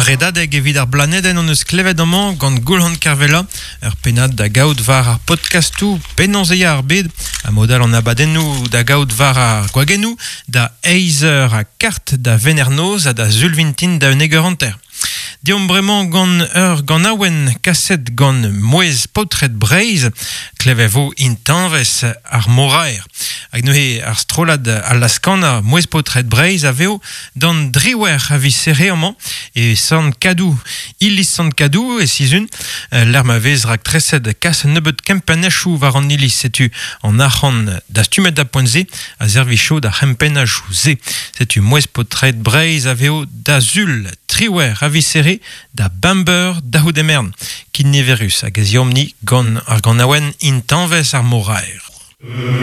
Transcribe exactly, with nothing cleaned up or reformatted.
redadeg evit ar blaneden on eus klevet amañ gant Goulhan Kervella, ur penad da gaout var ar podcastou penonzeia ar bed, a modal an abadennou da gaout var ar gwagennou, da eizer a kart da venernoz a da zulvintin da un eger anter. Diom bremañ gant ur gant awen kaset gant mouez potret breiz, klevevo intanvez ar moraer. Hag neuze ar strolad al laskana mouez potret breiz a veo dan driwer a visere amañ e sant kadou. Illis sant kadou e sizun, l'er ma vez rak tresed kas nebeut kempenachou var an illis setu an arc'han da stumet da poentze a zervicho da kempenachou ze. Setu mouez potret breiz a veo da zul triwer a visere da bamber da houdemern kin neverus hag ez yomni gant ar gant awen intanvez ar moraer.